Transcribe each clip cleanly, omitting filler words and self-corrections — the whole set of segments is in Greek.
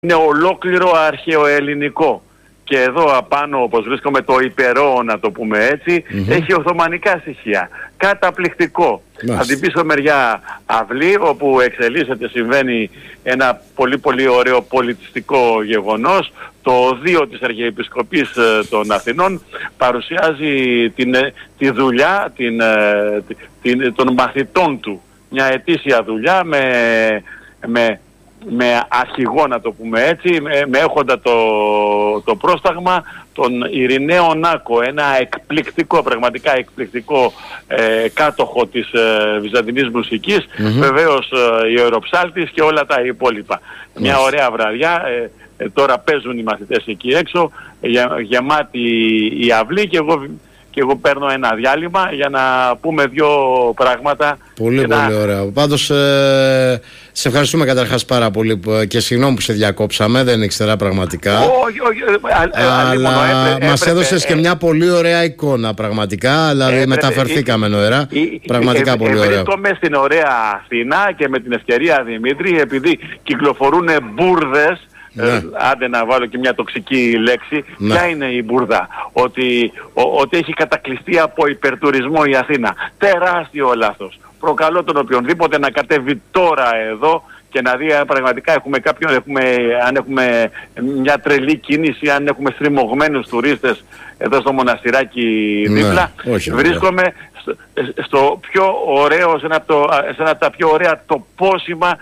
είναι ολόκληρο αρχαιοελληνικό. Και εδώ απάνω, όπως βρίσκομαι, το υπερό, να το πούμε έτσι, έχει οθωμανικά στοιχεία. Καταπληκτικό. Από την πίσω μεριά αυλή, όπου εξελίσσεται, συμβαίνει ένα πολύ πολύ ωραίο πολιτιστικό γεγονός. Το οδείο της Αρχιεπισκοπής των Αθηνών παρουσιάζει τη δουλειά των μαθητών του. Μια ετήσια δουλειά με αρχηγό, να το πούμε έτσι, με έχοντα το πρόσταγμα τον Ειρηναίο Νάκο, ένα εκπληκτικό, πραγματικά εκπληκτικό κάτοχο της βυζαντινής μουσικής, βεβαίως ιεροψάλτης και όλα τα υπόλοιπα. Μια ωραία βραδιά, τώρα παίζουν οι μαθητές εκεί έξω, γεμάτη η αυλή, και εγώ παίρνω ένα διάλειμμα για να πούμε δύο πράγματα. Πολύ ωραία. Πάντως σε ευχαριστούμε καταρχάς πάρα πολύ και συγγνώμη που σε διακόψαμε, δεν ήξερα πραγματικά. Αλλά μας έδωσες και μια πολύ ωραία εικόνα πραγματικά, δηλαδή μεταφερθήκαμε νοερά. Πραγματικά πολύ ωραία. Βρίσκομαι στην ωραία Αθήνα και με την ευκαιρία, Δημήτρη, επειδή κυκλοφορούν μπουρδες, άντε να βάλω και μια τοξική λέξη, ποια είναι η μπουρδα? Ότι έχει κατακλειστεί από υπερτουρισμό η Αθήνα. Τεράστιο λάθος. Προκαλώ τον οποιονδήποτε να κατέβει τώρα εδώ και να δει αν πραγματικά αν έχουμε μια τρελή κίνηση, αν έχουμε στριμωγμένους τουρίστες εδώ στο μοναστηράκι δίπλα. Βρίσκομαι στο πιο ωραίο, σε ένα από τα πιο ωραία τοπόσημα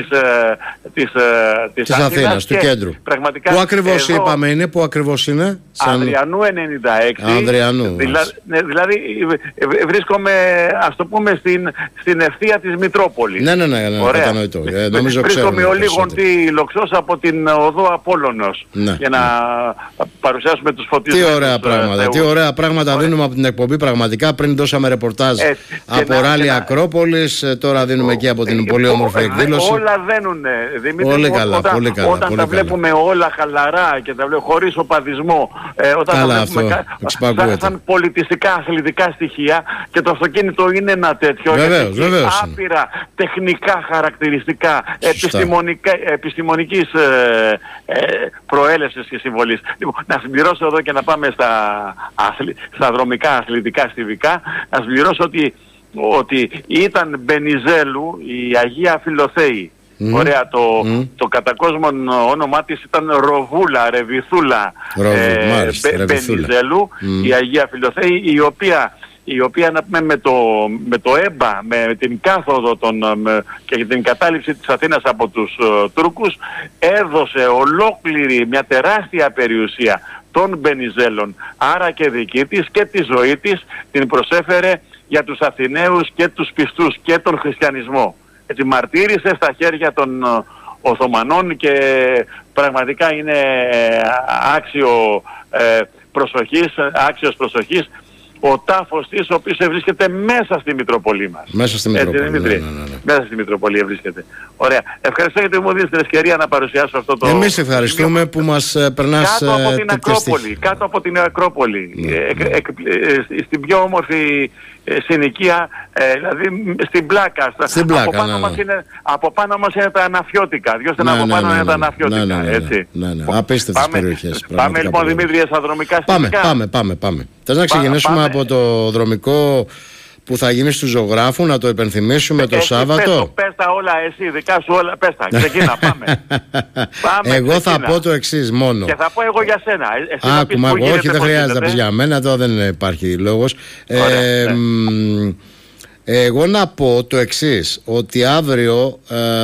της Αθήνας, του κέντρου. Πού ακριβώς είπαμε είναι, πού ακριβώς είναι? Ανδριανού 96. Ανδριανού. Δηλαδή βρίσκομαι, ας το πούμε, στην ευθεία της Μητρόπολης. Ναι, κατανοητό. Βρίσκομαι ο λίγοντι Λοξός από την οδό Απόλλωνος, για να παρουσιάσουμε τους φωτισμούς. Τι ωραία πράγματα δίνουμε από την εκπομπή, πραγματικά. Πριν δώσαμε ρεπορτάζ από ράλι Ακρόπολης, τώρα δίνουμε εκεί από την πολύ όμορφη εκδήλωση. Όλα δένουνε, Δημήτρη. Πολύ καλά. Όταν τα βλέπουμε όλα χαλαρά και τα βλέπουμε χωρίς οπαδισμό, όταν τα βλέπουμε σαν πολιτιστικά, αθλητικά στοιχεία, και το αυτοκίνητο είναι ένα τέτοιο, βεβαίως, άπειρα τεχνικά χαρακτηριστικά, επιστημονικής προέλευσης και συμβολής. Λοιπόν, να συμπληρώσω εδώ και να πάμε στα δρομικά αθλητικά στιβικά, να συμπληρώσω ότι ήταν Μπενιζέλου η Αγία Φιλοθέη. Ωραία, το κατακόσμον όνομά της ήταν Ροβούλα, Ρεβιθούλα Μπενιζέλου, η Αγία Φιλοθέη, η οποία να πούμε με το ΕΜΠΑ, με την κάθοδο και την κατάληψη της Αθήνας από τους Τούρκους, έδωσε ολόκληρη μια τεράστια περιουσία των Μπενιζέλων, άρα και δική της, και τη ζωή της την προσέφερε για τους Αθηναίους και τους πιστούς και τον χριστιανισμό. Έτσι μαρτύρησε στα χέρια των Οθωμανών και πραγματικά είναι άξιος προσοχής ο τάφος της, ο οποίος βρίσκεται μέσα στη Μητροπολή μας. Μέσα στη Μητροπολή. Μέσα στη Μητροπολή βρίσκεται. Ωραία. Ευχαριστώ γιατί μου δίνεις την ευκαιρία να παρουσιάσω αυτό το... Εμείς ευχαριστούμε που μας περνάς κάτω από την Ακρόπολη. Στην πιο όμορφη συνοικία, δηλαδή στην Πλάκα. Από πάνω μας είναι τα Αναφιώτικα. Διώστε από πάνω είναι τα Αναφιώτικα. Απίστευτες περιοχές. Πάμε λοιπόν, Δημήτρη, στα δρομικά στοιχεία. Πάμε. Θες να ξεκινήσουμε από το δρομικό που θα γίνει του ζωγράφου, να το υπενθυμίσουμε το Σάββατο? Πες τα όλα εσύ, δικά σου όλα, πες τα. Ξεκίνα, πάμε. Εγώ θα πω το εξής μόνο. Και θα πω εγώ για σένα. Άκουμα, όχι, δεν χρειάζεται να πεις για μένα, εδώ δεν υπάρχει λόγος. Εγώ να πω το εξής, ότι αύριο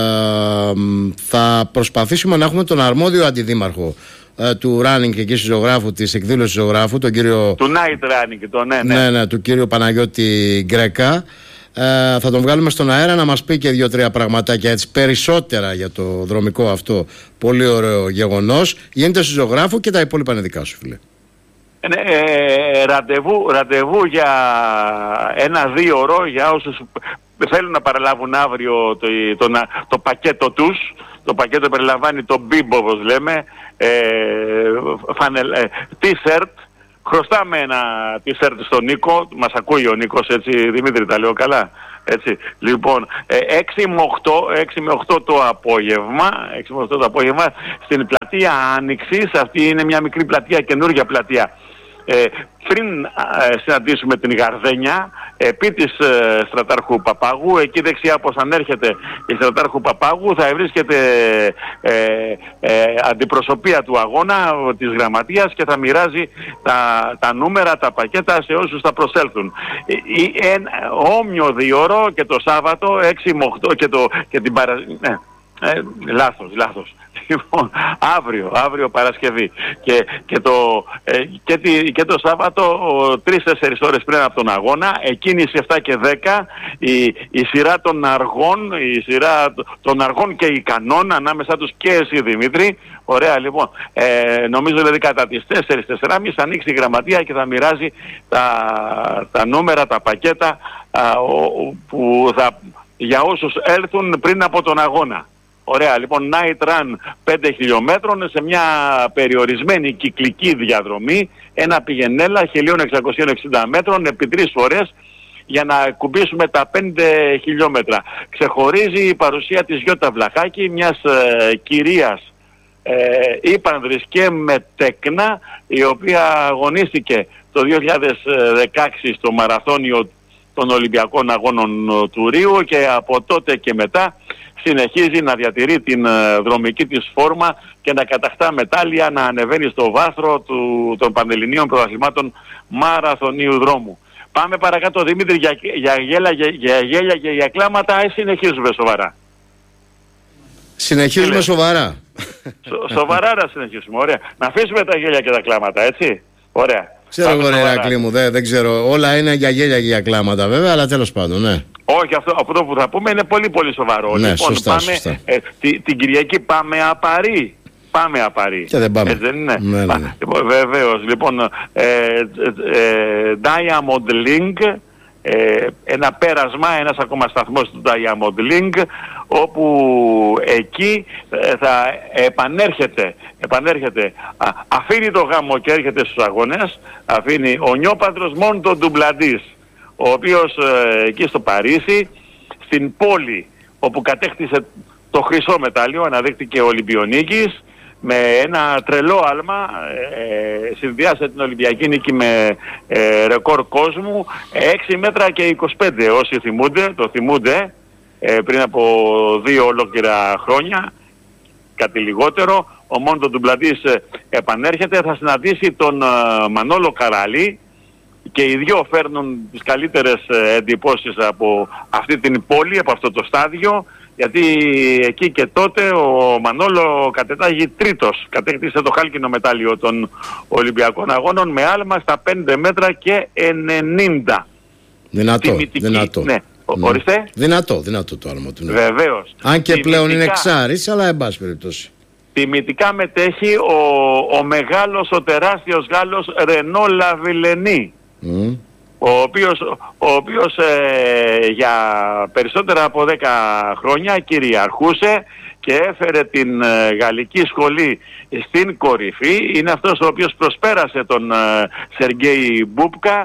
θα προσπαθήσουμε να έχουμε τον αρμόδιο αντιδήμαρχο του running εκεί στη ζωγράφου, της εκδήλωσης ζωγράφου, τον κύριο... Του night running, του κύριο Παναγιώτη Γκρέκα. Θα τον βγάλουμε στον αέρα να μας πει και 2-3 πραγματάκια έτσι περισσότερα για το δρομικό αυτό πολύ ωραίο γεγονός. Γίνεται στη ζωγράφου και τα υπόλοιπα είναι δικά σου, φίλε. Ραντεβού για 1-2 ώρο για όσους θέλουν να παραλάβουν αύριο το πακέτο τους. Το πακέτο περιλαμβάνει το μπίμπο, όπως λέμε, t-shirt. Χρωστάμε ένα t-shirt στον Νίκο, μας ακούει ο Νίκος, έτσι, Δημήτρη, τα λέω καλά. Έτσι. Λοιπόν, 6 με 8 το απόγευμα, στην πλατεία Άνοιξης, αυτή είναι μια μικρή πλατεία, καινούργια πλατεία. Πριν συναντήσουμε την Γαρδένια, επί της Στρατάρχου Παπάγου, εκεί δεξιά όπως ανέρχεται η Στρατάρχου Παπάγου, θα βρίσκεται αντιπροσωπεία του αγώνα της γραμματείας και θα μοιράζει τα νούμερα, τα πακέτα σε όσους θα προσέλθουν. Όμοιο διόρο και το Σάββατο 6 με 8 και την Παρασκευή. Λάθος. Λοιπόν, αύριο Παρασκευή και το Σάββατο 3-4 ώρες πριν από τον αγώνα, εκείνη στις 7 και 10 η σειρά των αργών και ικανών, ανάμεσα τους και εσύ Δημήτρη. Ωραία, λοιπόν, νομίζω δηλαδή κατά τις 4-4.30 θα ανοίξει η γραμματεία και θα μοιράζει τα νούμερα, τα πακέτα που για όσους έλθουν πριν από τον αγώνα. Ωραία, λοιπόν, night run 5 χιλιόμετρων σε μια περιορισμένη κυκλική διαδρομή, ένα πηγενέλα 1660 μέτρων επί 3 φορές για να κουμπίσουμε τα 5 χιλιόμετρα. Ξεχωρίζει η παρουσία της Γιώτα Βλαχάκη, μιας κυρίας ύπανδρης και με τέκνα, η οποία αγωνίστηκε το 2016 στο μαραθώνιο των Ολυμπιακών Αγώνων του Ρίου και από τότε και μετά συνεχίζει να διατηρεί την δρομική της φόρμα και να κατακτά μετάλλια, να ανεβαίνει στο βάθρο των Πανελληνίων Πρωταθλημάτων Μαραθωνίου Δρόμου. Πάμε παρακάτω, Δημήτρη, για γέλια και για κλάματα, ή συνεχίζουμε σοβαρά? Συνεχίζουμε σοβαρά. Σοβαρά να συνεχίσουμε, ωραία. Να αφήσουμε τα γέλια και τα κλάματα, έτσι. Ωραία. Ξέρω εγώ, Ηρακλή μου, δεν ξέρω. Όλα είναι για γέλια και για κλάματα βέβαια, αλλά τέλος πάντων, ναι. Όχι, αυτό που θα πούμε είναι πολύ πολύ σοβαρό. Ναι, λοιπόν, σωστά. Την Κυριακή πάμε απαρή. Και δεν πάμε. Έτσι δεν είναι? Ναι. Βεβαίως. Λοιπόν, Diamond Link, ένα πέρασμα, ένας ακόμα σταθμός του Diamond Link, όπου εκεί θα επανέρχεται, αφήνει το γάμο και έρχεται στους αγώνες, αφήνει ο νιόπαντρος μόνο τον Ντουμπλαντής, ο οποίος εκεί στο Παρίσι, στην πόλη όπου κατέκτησε το χρυσό μετάλλιο, αναδείχθηκε Ολυμπιονίκης, με ένα τρελό άλμα συνδυάσε την Ολυμπιακή νίκη με ρεκόρ κόσμου 6 μέτρα και 25. Όσοι το θυμούνται πριν από 2 ολόκληρα χρόνια, κάτι λιγότερο, ο Μόντο Ντουμπλαντής επανέρχεται, θα συναντήσει τον Μανόλο Καραλή και οι δυο φέρνουν τις καλύτερες εντυπώσεις από αυτή την πόλη, από αυτό το στάδιο, γιατί εκεί και τότε ο Μανόλο κατετάγει τρίτος, κατέκτησε το χάλκινο μετάλλιο των Ολυμπιακών Αγώνων με άλμα στα 5 μέτρα και 90. Δυνατό. Ναι. Ορίστε. Δυνατό το άλμα του. Ναι. Βεβαίως. Αν και πλέον είναι εξάρις, αλλά εν πάση περιπτώσει. Τιμητικά μετέχει ο μεγάλος, ο τεράστιος Γάλλος Ρενό Λαβιλενή, ο οποίος για περισσότερα από 10 χρόνια κυριαρχούσε και έφερε την γαλλική σχολή στην κορυφή. Είναι αυτός ο οποίος προσπέρασε τον Σεργέη Μπούπκα.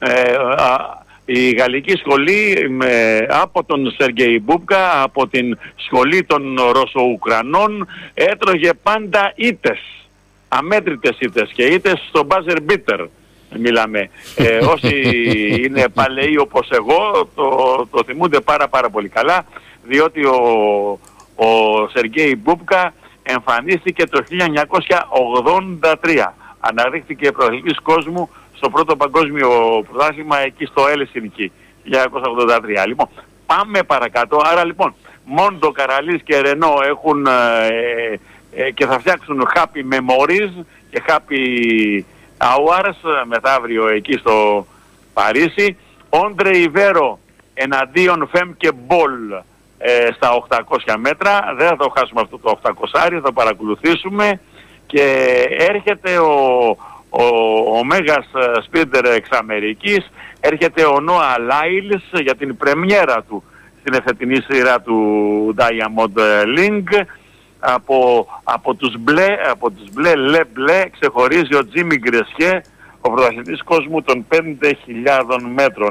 Η γαλλική σχολή από τον Σεργέη Μπούπκα, από την σχολή των Ρωσοουκρανών, έτρωγε πάντα ήττες, αμέτρητες ήττες και ήττες στο buzzer beater. Μιλάμε. Όσοι είναι παλαιοί όπως εγώ το θυμούνται πάρα πολύ καλά, διότι ο Σεργέη Μπούπκα εμφανίστηκε το 1983. Αναδείχθηκε πρωταθλητής κόσμου στο πρώτο παγκόσμιο πρωτάθλημα εκεί στο Ελσίνκι 1983. Λοιπόν, πάμε παρακάτω. Άρα λοιπόν, Μόντο, Καραλής και Ρενό έχουν και θα φτιάξουν happy memories και happy hours μεθαύριο εκεί στο Παρίσι. Όντρε Ιβέρο εναντίον Φεμ και Μπολ στα 800 μέτρα. Δεν θα το χάσουμε αυτό το 800, θα το παρακολουθήσουμε. Και έρχεται ο Μέγας Σπίντερ εξ Αμερικής, έρχεται ο Νόα Λάιλς για την πρεμιέρα του στην εφετινή σειρά του Diamond Link. Από τους μπλε λε μπλε ξεχωρίζει ο Τζίμι Γκρεσιέ, ο πρωταθλητής κόσμου των 5.000 μέτρων.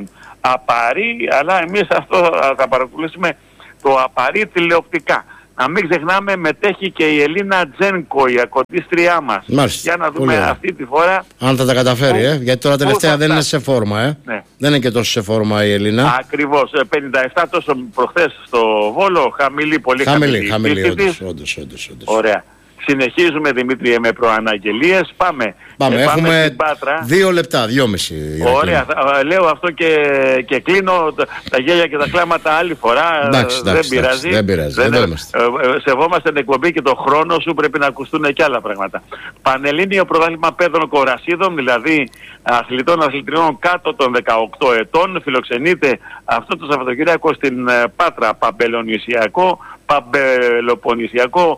απαρεί, αλλά εμείς αυτό θα παρακολουθήσουμε το απαρεί τηλεοπτικά. Να μην ξεχνάμε, μετέχει και η Ελίνα Τζένκο, η ακοντίστριά μας. Μάλιστα. Για να δούμε αυτή τη φορά αν θα τα καταφέρει, γιατί τώρα τελευταία δεν είναι σε φόρμα. Ναι. Δεν είναι και τόσο σε φόρμα η Ελίνα. Ακριβώς. 57 τόσο προχθές στο Βόλο, πολύ χαμηλή. Όντως. Ωραία. Συνεχίζουμε, Δημήτρη, με προαναγγελίες. Πάμε έχουμε στην Πάτρα. 2 λεπτά, 2,5. Ωραία, λέω αυτό και κλείνω τα γέλια και τα κλάματα άλλη φορά. Εντάξει, δεν πειράζει. Σεβόμαστε την εκπομπή και το χρόνο σου, πρέπει να ακουστούν και άλλα πράγματα. Πανελλήνιο πρωτάθλημα παιδών κορασίδων, δηλαδή αθλητριών κάτω των 18 ετών, φιλοξενείται αυτό το Σαββατοκύριακο στην Πάτρα. Παμπελοποννησιακό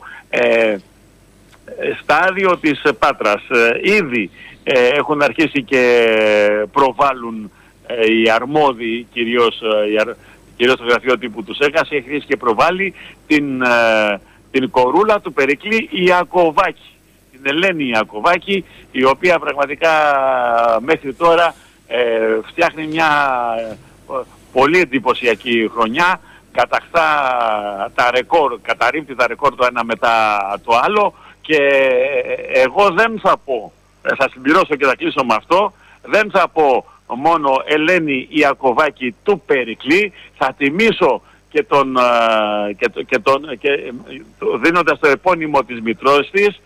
στάδιο της Πάτρας. Ήδη έχουν αρχίσει και προβάλλουν οι αρμόδιοι, κυρίως το γραφείο τύπου του ΣΕΚΑΣ, έχει αρχίσει και προβάλλει την κορούλα του Περικλή Ιακωβάκη, την Ελένη Ιακωβάκη, η οποία πραγματικά μέχρι τώρα φτιάχνει μια πολύ εντυπωσιακή χρονιά, κατακτά τα ρεκόρ, καταρρίπτει τα ρεκόρ το ένα μετά το άλλο. Και εγώ δεν θα πω, θα συμπληρώσω και θα κλείσω με αυτό, δεν θα πω μόνο Ελένη Ιακωβάκη του Περικλή, θα τιμήσω και δίνοντας το επώνυμο της μητρός της,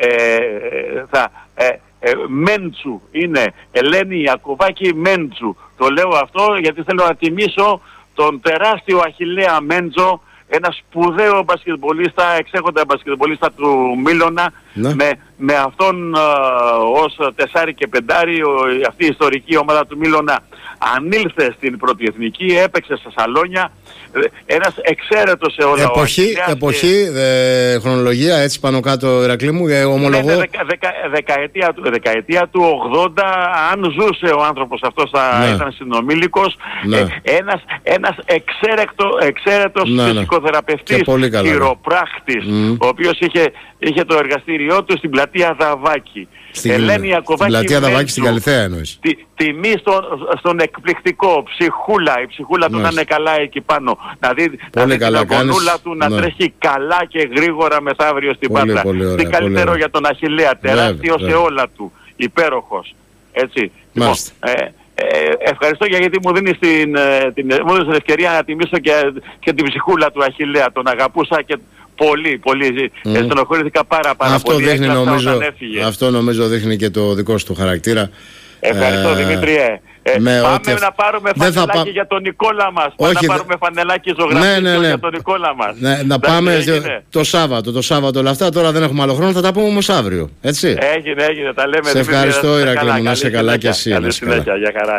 Μέντσου, είναι Ελένη Ιακωβάκη Μέντσου. Το λέω αυτό γιατί θέλω να τιμήσω τον τεράστιο Αχιλλέα Μέντζο, ένα σπουδαίο μπασκετμπολίστα, εξέχοντα μπασκετμπολίστα του Μίλωνα, με αυτόν ως 4 και 5, αυτή η ιστορική ομάδα του Μίλωνα ανήλθε στην πρωτιεθνική, έπαιξε στα σαλόνια, ένας εξαίρετος σε όλα. Εποχή, χρονολογία, έτσι πάνω κάτω, Ηρακλή μου, ομολογώ. Δεκαετία του 80, αν ζούσε ο άνθρωπος αυτός θα ήταν συνομήλικος. Ένας εξαίρετος φυσικοθεραπευτής, χειροπράχτης, ο οποίος είχε το εργαστήριό του στην πλατεία Δαβάκη. Ελένη Ιακωβάκη, στην πλατεία Δαβάκη στην Καλιθέα εννοείς. Τιμή στον εκπληκτικό ψυχούλα, η ψυχούλα του να είναι καλά εκεί πάνω, να δει την αγωνούλα του να τρέχει καλά και γρήγορα μεθαύριο στην Πάτρα. Τι καλύτερο για τον Αχιλλέα, τεράστιο σε όλα του, υπέροχος. Έτσι. Ευχαριστώ γιατί μου δίνεις την ευκαιρία να τιμήσω και την ψυχούλα του Αχιλλέα. Τον αγαπούσα και πολύ. Στενοχωρήθηκα πάρα αυτό πολύ. Αυτό νομίζω δείχνει και το δικό σου χαρακτήρα. Ευχαριστώ, Δημήτριε. Πάμε να πάρουμε φανελάκι για τον Νικόλα μας. Πάμε να πάρουμε φανελάκι ζωγραφιστό για τον Νικόλα μας. Να πάμε το Σάββατο όλα αυτά. Τώρα δεν έχουμε άλλο χρόνο, θα τα πούμε όμως αύριο. Έτσι. Έγινε, τα λέμε. Σε ευχαριστώ, Ηρακλή μου, να είσαι καλά και εσύ. Καλή συνέχεια, για χαρά.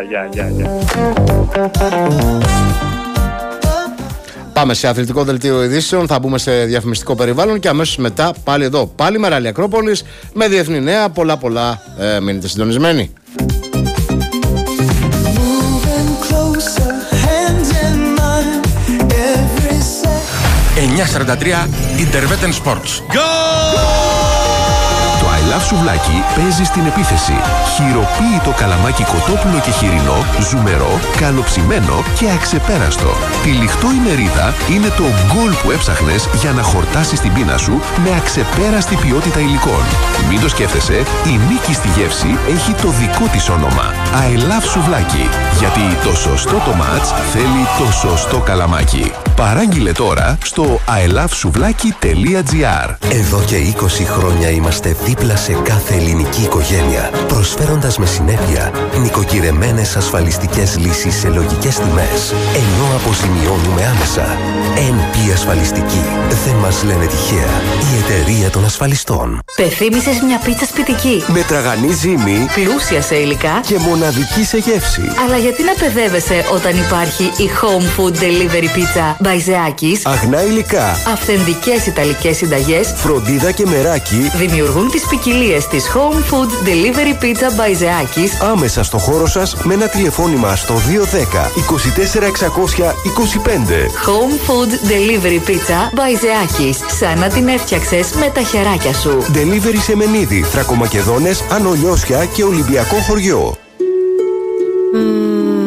Πάμε σε αθλητικό δελτίο ειδήσεων, θα μπούμε σε διαφημιστικό περιβάλλον και αμέσως μετά πάλι εδώ. Πάλι Μεράλη Ακρόπολης με διεθνή νέα. Πολλά. Μείνετε συντονισμένοι. 9:43 Interveten Sports. Το I Love Σουβλάκι παίζει στην επίθεση. Χειροποίητο καλαμάκι κοτόπουλο και χοιρινό, ζουμερό, καλοψημένο και αξεπέραστο. Τυλιχτό η μερίδα είναι το γκολ που έψαχνες για να χορτάσεις την πείνα σου με αξεπέραστη ποιότητα υλικών. Μην το σκέφτεσαι, η νίκη στη γεύση έχει το δικό της όνομα. I Love Σουβλάκι. Γιατί το σωστό το μάτς θέλει το σωστό καλαμάκι. Παράγγειλε τώρα στο ilovesuvlaki.gr. Εδώ και 20 χρόνια είμαστε δίπλα σε κάθε ελληνική οικογένεια, προσφέροντας με συνέπεια νοικοκυρεμένες ασφαλιστικές λύσεις σε λογικές τιμές, ενώ αποζημιώνουμε άμεσα. NP Ασφαλιστική. Δεν μας λένε τυχαία. Η εταιρεία των ασφαλιστών. Πεθύμησες μια πίτσα σπιτική, με τραγανή ζύμη, πλούσια σε υλικά και μοναδική σε γεύση. Αλλά γιατί να παιδεύεσαι όταν υπάρχει η Home Food Delivery Pizza Μπαϊζεάκης? Αγνά υλικά, αυθεντικές ιταλικές συνταγές, φροντίδα και μεράκι δημιουργούν τις ποικιλίες της Home Food Delivery Pizza Μπαϊζεάκης άμεσα στο χώρο σας με ένα τηλεφώνημα στο 210 24 625. Home Food Delivery Pizza Μπαϊζεάκης. Σαν να την έφτιαξες με τα χεράκια σου. Delivery σε Μενίδη, Θρακομακεδόνες, Ανολιώσια και Ολυμπιακό χωριό.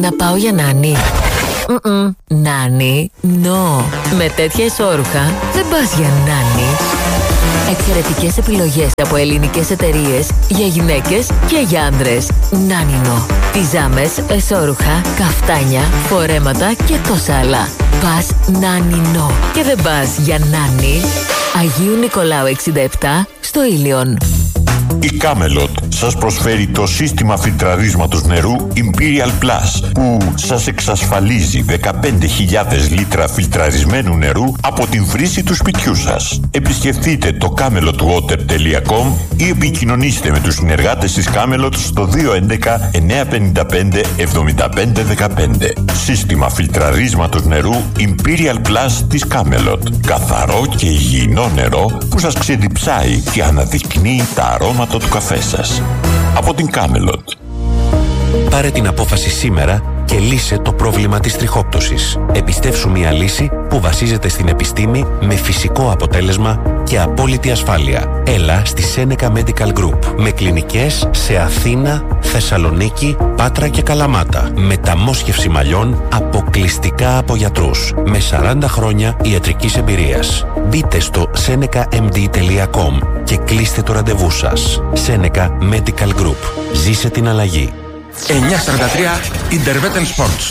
Να πάω για νάνι. Νάνι, no. Με τέτοια ισόρουχα δεν πας για νάνι. Εξαιρετικές επιλογές από ελληνικές εταιρείες για γυναίκες και για άντρες. Νάνινο. Πιζάμες, εσόρουχα, καφτάνια, φορέματα και τόσα άλλα. Πας Νάνινο. Και δεν πας για νάνι. Αγίου Νικολάου 67 στο Ήλιον. Η Camelot σας προσφέρει το σύστημα φιλτραρίσματος νερού Imperial Plus που σας εξασφαλίζει 15.000 λίτρα φιλτραρισμένου νερού από την βρύση του σπιτιού σας. Επισκεφτείτε το camelotwater.com ή επικοινωνήστε με τους συνεργάτες της Camelot στο 211 955 7515. Σύστημα φιλτραρίσματος νερού Imperial Plus της Camelot. Καθαρό και υγιεινό νερό που σας ξεδιψάει και αναδεικνύει τα αρώματα του καφέ σας. Από την Camelot. Πάρε την απόφαση σήμερα και λύσε το πρόβλημα της τριχόπτωσης. Επιστεύσου μια λύση που βασίζεται στην επιστήμη με φυσικό αποτέλεσμα και απόλυτη ασφάλεια. Έλα στη Seneca Medical Group με κλινικές σε Αθήνα, Θεσσαλονίκη, Πάτρα και Καλαμάτα. Μεταμόσχευση μαλλιών αποκλειστικά από γιατρούς με 40 χρόνια ιατρικής εμπειρίας. Μπείτε στο senecamd.com και κλείστε το ραντεβού σας. Seneca Medical Group. Ζήσε την αλλαγή. 9:43 Intervetel Sports.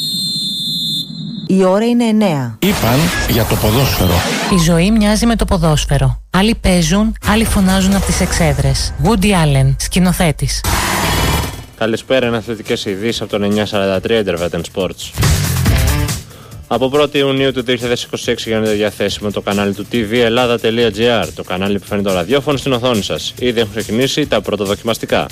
Η ώρα είναι 9. Είπαν για το ποδόσφαιρο. Η ζωή μοιάζει με το ποδόσφαιρο. Άλλοι παίζουν, άλλοι φωνάζουν από τις εξέδρες. Woody Allen, σκηνοθέτης. Καλησπέρα, είναι αθλητικές ειδήσεις από τον 943 Intervetel Sports. Από 1η Ιουνίου του 2026 γίνεται διαθέσιμο το κανάλι του tvellada.gr, το κανάλι που φέρνει το ραδιόφωνο στην οθόνη σας. Ήδη έχουν ξεκινήσει τα πρώτα δοκιμαστικά.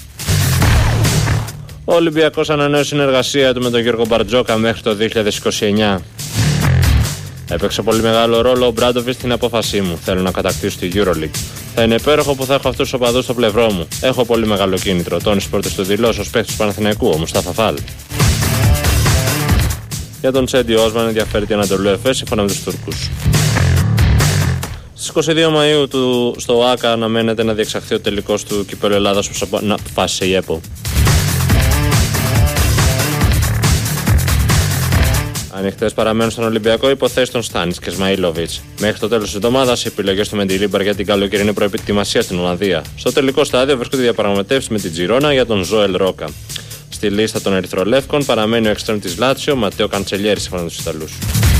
Ο Ολυμπιακός ανανέωσε συνεργασία του με τον Γιώργο Μπαρτζόκα μέχρι το 2029. Έπαιξε πολύ μεγάλο ρόλο ο Μπράντοβιτς στην απόφασή μου. Θέλω να κατακτήσω τη EuroLeague. Θα είναι υπέροχο που θα έχω αυτούς τους οπαδούς στο πλευρό μου. Έχω πολύ μεγάλο κίνητρο. Τόνισε πρώτος του δηλώσει ως παίκτης του Παναθηναϊκού, ο Μουστάφα Φαλ. Για τον Τσέντι Όσμαν ενδιαφέρει την Ανατολού Εφές σύμφωνα με τους Τούρκους. Στις 22 Μαΐου στο ΆΚΑ αναμένεται να διεξαχθεί ο τελικός του Κυπέλλου Ελλάδας που αποφάσισε η ΕΠΟ. Ανοιχτές παραμένουν στον Ολυμπιακό υποθέσεις των Στάνιτς και Σμαΐλοβιτς. Μέχρι το τέλος της εβδομάδας οι επιλογές του Μεντιλίμπαρ για την καλοκαιρινή προετοιμασία στην Ολλανδία. Στο τελικό στάδιο βρίσκονται διαπραγματεύσεις με την Τζιρόνα για τον Ζωέλ Ρόκα. Στη λίστα των Ερυθρολεύκων παραμένει ο εξτρέμ της Λάτσιο, Ματέο Καντσελιέρη σύμφωνα με τους Ιταλούς.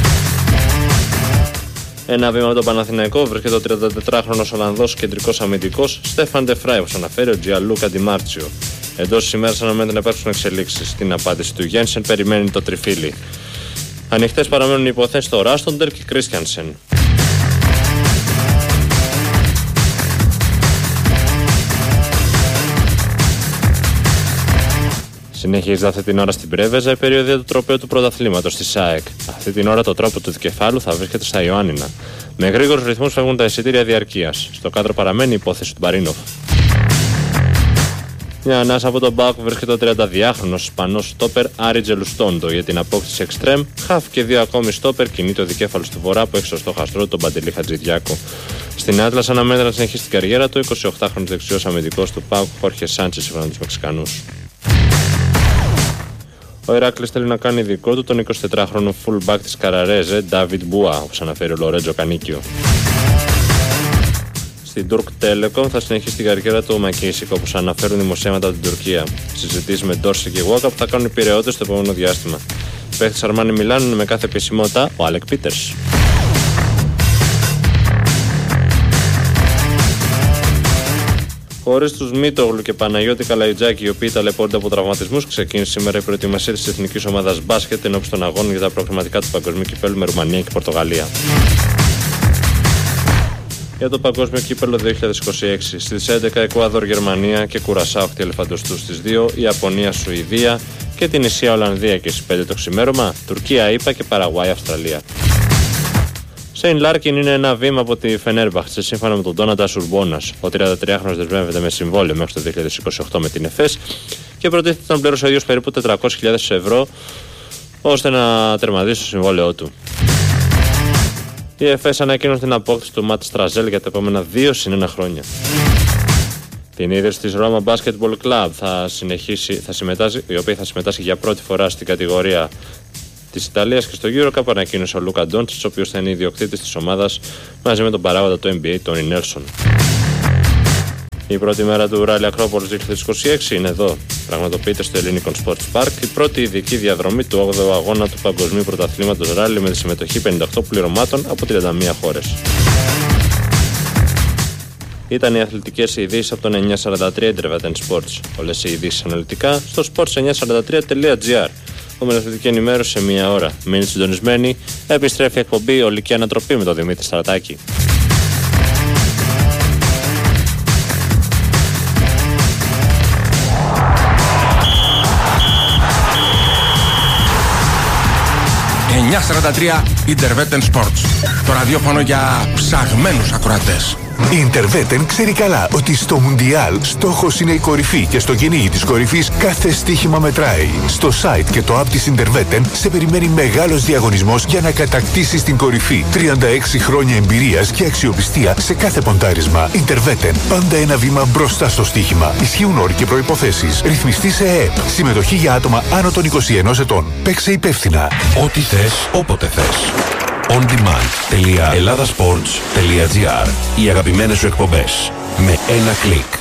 Ένα βήμα από τον Παναθηναϊκό βρίσκεται ο 34χρονος Ολλανδός κεντρικός αμυντικός Στέφαν Ντεφράι, όπως αναφέρει ο Τζιαλούκα Ντιμάρτσιο. Εντός της ημέρας αναμένεται να υπάρξουν εξελίξεις. Στην απάντηση του Γένσεν περιμένει το τριφύλι. Ανοιχτές παραμένουν οι υποθέσεις στο Ράστοντερ και Κρίστιανσεν. Συνεχίζεται αυτή την ώρα στην Πρέβεζα η περίοδο του τροπαίου του πρωταθλήματος της ΑΕΚ. Αυτή την ώρα το τρόπο του δικεφάλου θα βρίσκεται στα Ιωάννινα. Με γρήγορους ρυθμούς φεύγουν τα εισιτήρια διαρκείας. Στο κάδρο παραμένει η υπόθεση του Μπαρίνοφ. Μια ανάσα από τον ΠΑΟΚ βρίσκεται ο 32χρονος Ισπανός στόπερ Άρη Τζελουστόντο για την απόκτηση εξτρέμ, χαφ και δύο ακόμη στόπερ κινείται ο δικέφαλος του Βορρά που έχει στο στόχαστρό τον Παντελή Χατζηδιάκο. Στην Άτλας αναμένεται να συνεχίσει την καριέρα του 28χρονος δεξιός αμυντικός του ΠΑΟΚ Χόρχε Σάντσες σύμφωνα με τους Μεξικανούς. Ο Ηράκλης θέλει να κάνει δικό του τον 24χρονο fullback της Καραρέζε, Ντάβιντ Μπουά, όπως αναφέρει ο Λορέτζο Κανίκιο. Στην Turk Telecom θα συνεχίσει την καριέρα του ο Μακίσικ, όπως αναφέρουν δημοσιεύματα από την Τουρκία. Συζητήσεις με Ντόρση και Γουάκα που θα κάνουν οι πειραιώτες στο επόμενο διάστημα. Παίχτης Αρμάνι Μιλάνου είναι με κάθε επισημότητα ο Άλεκ Πίτερς. Χωρίς τους Μίτογλου και Παναγιώτη Καλαϊτζάκη, οι οποίοι ταλαιπωρούνται από τραυματισμούς, ξεκίνησε σήμερα η προετοιμασία της εθνικής ομάδας μπάσκετ ενώπιση των αγώνων για τα προκριματικά του Παγκοσμίου Κυπέλλου με Ρουμανία και Πορτογαλία. Για το Παγκόσμιο Κύπελλο 2026, στις 11 Εκουαδόρ Γερμανία και Κουρασάο χτυελεφαντοστού στις 2, Ιαπωνία Σουηδία και την Ισία Ολλανδία και στις 5 το ξημέρωμα, Τουρκία ΗΠΑ και Παραγουάη Αυστραλία. Σέιν Λάρκιν είναι ένα βήμα από τη Φενέρμπαχτσε σύμφωνα με τον Ντόνατα Ουρμπόνας. Ο 33χρονος δεσμεύεται με συμβόλαιο μέχρι το 2028 με την ΕΦΕΣ και προτίθεται να πληρώσει ο ίδιος περίπου 400.000 ευρώ ώστε να τερματίσει το συμβόλαιό του. Η ΕΦΕΣ ανακοίνωσε την απόκτηση του Ματ Στραζέλ για τα επόμενα 2 συν 1 χρόνια. Την ίδρυση της Roma Basketball Club η οποία θα συμμετάσχει για πρώτη φορά στην κατηγορία της Ιταλίας και στο EuroCup, ανακοίνωσε ο Λούκα Ντόντσιτς, ο οποίος θα είναι ιδιοκτήτης της ομάδας μαζί με τον παράγοντα του NBA, Τόνι Νέλσον. Η πρώτη μέρα του Rally Acropolis 2026 είναι εδώ. Πραγματοποιείται στο Ελληνικό Sports Park η πρώτη ειδική διαδρομή του 8ου αγώνα του Παγκοσμίου Πρωταθλήματος Rally με τη συμμετοχή 58 πληρωμάτων από 31 χώρες. Ήταν οι αθλητικές ειδήσεις από τον 943 Intervetten Sports. Όλες οι ειδήσεις αναλυτικά στο sports943.gr. Με αθλητική ενημέρωση σε μία ώρα. Μείνετε συντονισμένοι. Επιστρέφει η εκπομπή Ολική Ανατροπή με τον Δημήτρη Στρατάκη. Intervetten Sports. Το ραδιόφωνο για ψαγμένους ακροατές. Η Intervetten ξέρει καλά ότι στο Μουντιάλ στόχος είναι η κορυφή και στο κυνήγι της κορυφής κάθε στοίχημα μετράει. Στο site και το app της Intervetten σε περιμένει μεγάλος διαγωνισμός για να κατακτήσεις την κορυφή. 36 χρόνια εμπειρίας και αξιοπιστία σε κάθε ποντάρισμα. Intervetten, πάντα ένα βήμα μπροστά στο στοίχημα. Ισχύουν όροι και προϋποθέσεις. Ρυθμιστή σε ΕΕΠ. Συμμετοχή για άτομα άνω των 21 ετών. Παίξε υπεύθυνα. Ό,τι θες, όποτε θες. ondemand.ελλάδας.sports.gr. Οι αγαπημένες σου εκπομπές με ένα κλικ.